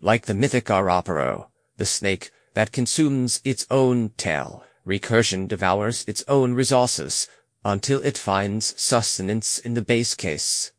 Like the mythic Araparo, the snake that consumes its own tail, recursion devours its own resources until it finds sustenance in the base case.